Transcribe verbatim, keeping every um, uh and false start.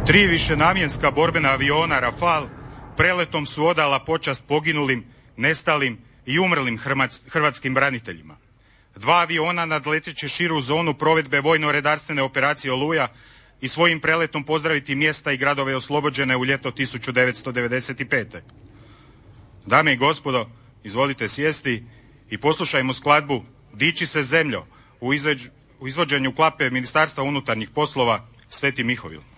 Tri višenamjenska borbena aviona Rafal preletom su odala počast poginulim, nestalim i umrlim hrvatskim braniteljima. Dva aviona nadleteće širu zonu provedbe vojno-redarstvene operacije Oluja i svojim preletom pozdraviti mjesta i gradove oslobođene u ljeto tisuću devetsto devedeset pete. Dame i gospodo, izvolite sjesti i poslušajmo skladbu Diči se zemljo u izvođenju klape Ministarstva unutarnjih poslova Sveti Mihovil.